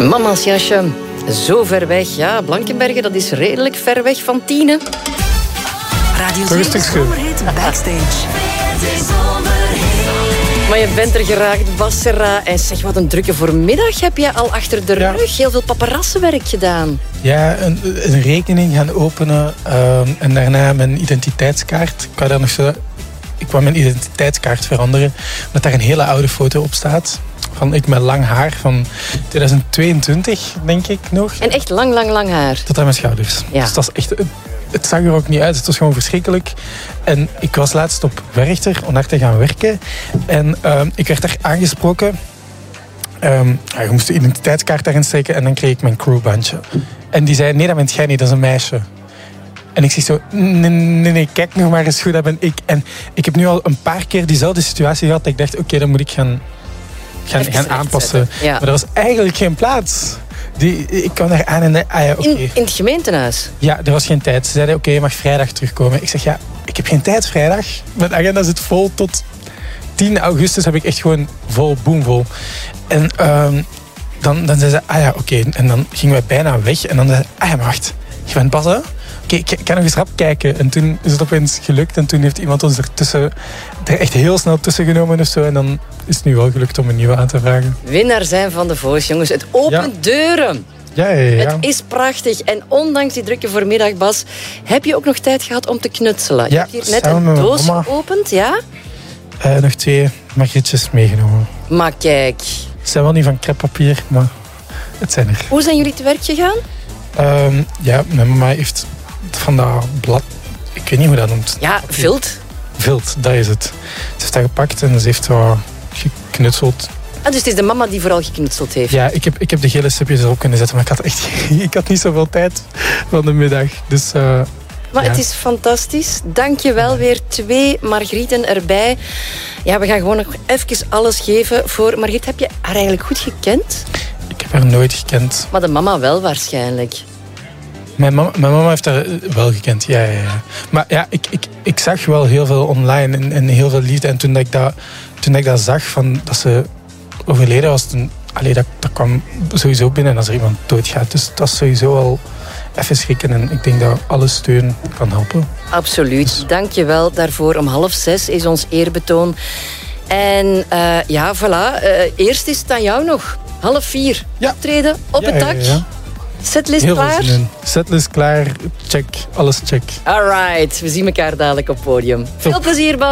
Mama's jasje, zo ver weg. Ja, Blankenbergen, dat is redelijk ver weg van Tiene. Radio 7 Zomerhit Backstage. Maar je bent er geraakt, Bassera. En zeg, wat een drukke voormiddag heb je al achter de rug. Heel veel paparassenwerk gedaan. Ja, een rekening gaan openen en daarna mijn identiteitskaart. Ik wou mijn identiteitskaart veranderen, omdat daar een hele oude foto op staat. Van ik met lang haar van 2022, denk ik nog. En echt lang haar. Tot aan mijn schouders. Ja. Dus dat is echt... Het zag er ook niet uit. Het was gewoon verschrikkelijk. En ik was laatst op Werchter om daar te gaan werken. En ik werd daar aangesproken. Je moest de identiteitskaart daarin steken en dan kreeg ik mijn crewbandje. En die zei, nee, dat bent jij niet, dat is een meisje. En ik zeg zo, nee, kijk nog maar eens goed, dat ben ik. En ik heb nu al een paar keer diezelfde situatie gehad dat ik dacht, oké, dan moet ik gaan aanpassen. Ja. Maar er was eigenlijk geen plaats. Ik kwam daar aan en in het gemeentehuis? Ja, er was geen tijd. Ze zeiden, oké, je mag vrijdag terugkomen. Ik zeg, ja, ik heb geen tijd vrijdag. Mijn agenda zit vol tot 10 augustus heb ik echt gewoon vol, boomvol. En dan zei ze, oké. En dan gingen wij bijna weg. En dan zei ze, maar wacht, je bent Bas, hè? Oké, ik kan nog eens rap kijken. En toen is het opeens gelukt. En toen heeft iemand ons er echt heel snel tussen genomen of zo. En dan is het nu wel gelukt om een nieuwe aan te vragen. Winnaar zijn van de Voice, jongens. Het opent deuren. Ja. Het is prachtig. En ondanks die drukke voormiddag, Bas, heb je ook nog tijd gehad om te knutselen. Je hebt hier net een doos geopend, ja? Nog 2 margrietjes meegenomen. Maar kijk. Ze zijn wel niet van crêpepapier, maar het zijn er. Hoe zijn jullie te werk gegaan? Mijn mama heeft van dat blad... Ik weet niet hoe dat noemt. Ja, vilt. Vilt, dat is het. Ze heeft dat gepakt en ze heeft wat geknutseld. Dus het is de mama die vooral geknutseld heeft? Ja, ik heb de gele stipjes erop kunnen zetten, maar ik had niet zoveel tijd van de middag. Dus, maar het is fantastisch. Dank je wel. Weer 2 Margrieten erbij. Ja, we gaan gewoon nog even alles geven voor Margriet. Heb je haar eigenlijk goed gekend? Ik heb haar nooit gekend. Maar de mama wel waarschijnlijk. Mijn mama heeft haar wel gekend, ja. Maar ja, ik zag wel heel veel online en heel veel liefde. En toen ik dat zag, dat ze overleden was, dat kwam sowieso binnen als er iemand doodgaat. Dus dat is sowieso al even schrikken. En ik denk dat alle steun kan helpen. Absoluut. Dus. Dank je wel daarvoor. Om 5:30 is ons eerbetoon. En voilà. Eerst is het aan jou nog. 3:30 optreden op het dak. Ja. Setlist heel klaar? Setlist klaar. Check. Alles check. Alright. We zien elkaar dadelijk op het podium. Veel plezier, Bas.